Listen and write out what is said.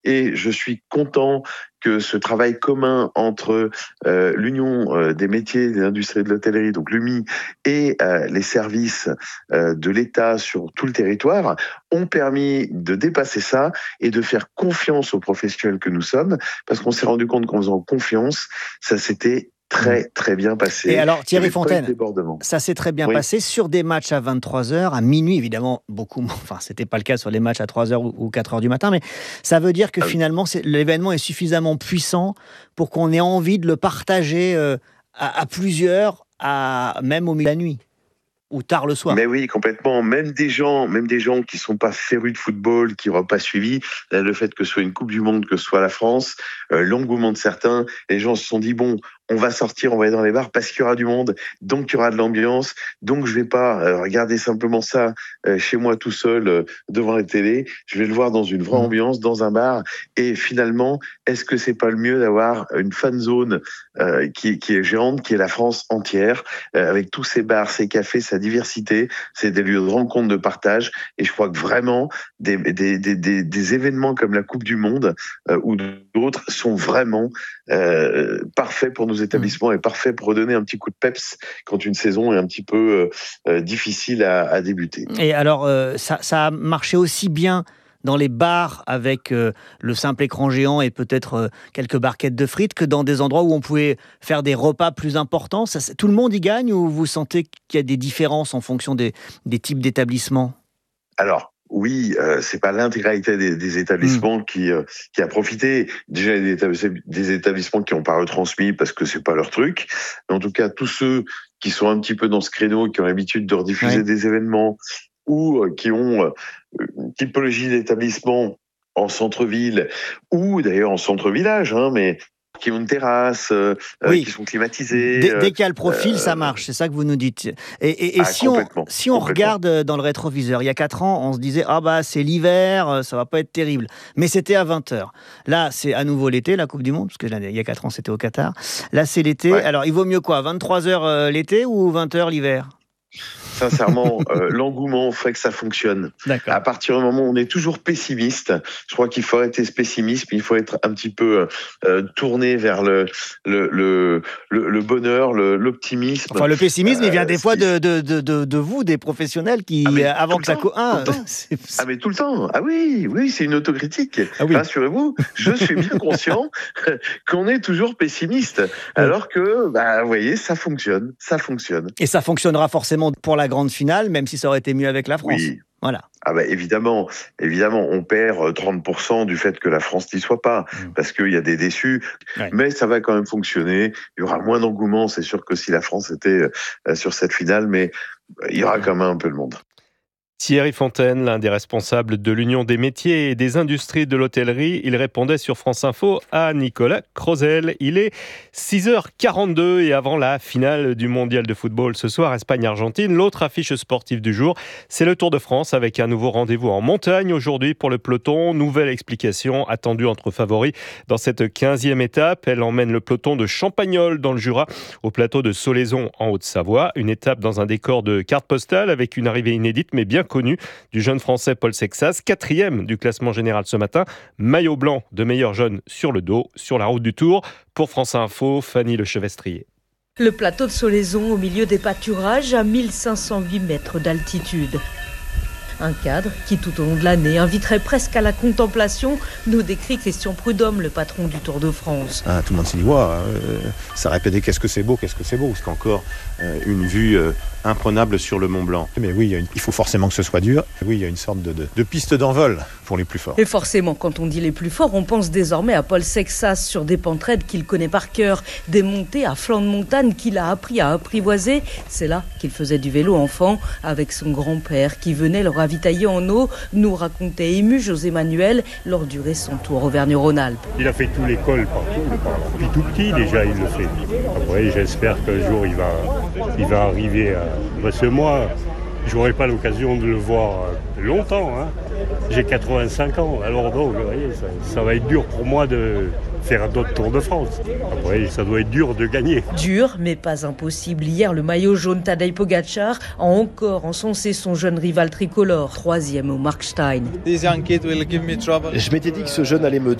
Et je suis content que ce travail commun entre l'Union des métiers et des industries de l'hôtellerie, donc l'UMI, et les services de l'État sur tout le territoire ont permis de dépasser ça et de faire confiance aux professionnels que nous sommes, parce qu'on s'est rendu compte qu'en faisant confiance, ça s'était très bien passé. Et alors Thierry Fontaine, ça s'est très bien passé sur des matchs à 23h, à minuit évidemment, c'était pas le cas sur les matchs à 3h ou 4h du matin, mais ça veut dire que finalement l'événement est suffisamment puissant pour qu'on ait envie de le partager à plusieurs, même au milieu de la nuit ou tard le soir. Mais oui, complètement. Même des gens qui sont pas férus de football, qui n'auront pas suivi, le fait que ce soit une Coupe du Monde, que ce soit la France, l'engouement de certains, les gens se sont dit bon, on va sortir, on va aller dans les bars parce qu'il y aura du monde, donc il y aura de l'ambiance, donc je vais pas regarder simplement ça chez moi tout seul devant la télé, je vais le voir dans une vraie ambiance, dans un bar. Et finalement, est-ce que c'est pas le mieux d'avoir une fan zone qui est géante, qui est la France entière, avec tous ces bars, ces cafés, sa diversité, c'est des lieux de rencontre, de partage. Et je crois que vraiment des événements comme la Coupe du Monde ou d'autres sont vraiment parfaits pour nos établissements et parfaits pour redonner un petit coup de peps quand une saison est un petit peu difficile à débuter. Et alors, ça a marché aussi bien dans les bars avec le simple écran géant et peut-être quelques barquettes de frites que dans des endroits où on pouvait faire des repas plus importants. Tout le monde y gagne, ou vous sentez qu'il y a des différences en fonction des types d'établissements ? Alors, oui, c'est pas l'intégralité des établissements qui a profité. Déjà, il y a des établissements qui n'ont pas retransmis parce que c'est pas leur truc. Mais en tout cas, tous ceux qui sont un petit peu dans ce créneau, qui ont l'habitude de rediffuser des événements ou qui ont une typologie d'établissement en centre-ville ou d'ailleurs en centre-village, mais qui ont une terrasse, qui sont climatisées. Dès qu'il y a le profil, ça marche, c'est ça que vous nous dites. Et si on regarde dans le rétroviseur, il y a 4 ans, on se disait c'est l'hiver, ça va pas être terrible. Mais c'était à 20h. Là, c'est à nouveau l'été, la Coupe du Monde, parce que il y a 4 ans, c'était au Qatar. Là, c'est l'été. Ouais. Alors, il vaut mieux quoi, 23h l'été ou 20h l'hiver ? Sincèrement, l'engouement fait que ça fonctionne. D'accord. À partir du moment où on est toujours pessimiste, je crois qu'il faut arrêter ce pessimisme, il faut être un petit peu tourné vers le bonheur, l'optimisme. Enfin, le pessimisme, il vient des fois de vous, des professionnels qui, avant que ça... mais tout le temps. Ah oui, c'est une autocritique. Ah oui. Rassurez-vous, je suis bien conscient qu'on est toujours pessimiste, alors que, vous voyez, ça fonctionne. Et ça fonctionnera forcément pour la grande finale, même si ça aurait été mieux avec la France. Oui. Voilà. Évidemment, on perd 30% du fait que la France n'y soit pas, parce qu'il y a des déçus, mais ça va quand même fonctionner. Il y aura moins d'engouement, c'est sûr, que si la France était sur cette finale, mais il y aura quand même un peu de monde. Thierry Fontaine, l'un des responsables de l'Union des métiers et des industries de l'hôtellerie, il répondait sur France Info à Nicolas Crozel. Il est 6h42 et avant la finale du mondial de football ce soir, Espagne-Argentine, l'autre affiche sportive du jour, c'est le Tour de France avec un nouveau rendez-vous en montagne aujourd'hui pour le peloton. Nouvelle explication attendue entre favoris dans cette 15e étape. Elle emmène le peloton de Champagnole dans le Jura au plateau de Solaizon en Haute-Savoie. Une étape dans un décor de carte postale avec une arrivée inédite mais bien connu du jeune français Paul Sexas, 4e du classement général ce matin, maillot blanc de meilleur jeune sur le dos, sur la route du Tour. Pour France Info, Fanny Lechevestrier. Le plateau de Solaizon au milieu des pâturages à 1508 mètres d'altitude. Un cadre qui, tout au long de l'année, inviterait presque à la contemplation, nous décrit Christian Prudhomme, le patron du Tour de France. Tout le monde s'est dit, ça répétait qu'est-ce que c'est beau, c'est encore une vue imprenable sur le Mont Blanc. Mais oui, il faut forcément que ce soit dur. Oui, il y a une sorte de piste d'envol pour les plus forts. Et forcément, quand on dit les plus forts, on pense désormais à Paul Sexas sur des pentes raides qu'il connaît par cœur, des montées à flanc de montagne qu'il a appris à apprivoiser. C'est là qu'il faisait du vélo enfant avec son grand-père qui venait le ravitailler en eau, nous racontait ému José Manuel lors du récent Tour Auvergne-Rhône-Alpes. Il a fait tout l'école partout, depuis tout petit déjà il le fait. Après j'espère qu'un jour il va arriver à... Parce que moi, je n'aurai pas l'occasion de le voir longtemps. J'ai 85 ans, alors donc, vous voyez, ça va être dur pour moi de faire d'autres Tours de France. Après, ça doit être dur de gagner. Dur, mais pas impossible. Hier, le maillot jaune Tadej Pogačar a encore encensé son jeune rival tricolore, 3e au Markstein. Je m'étais dit que ce jeune allait me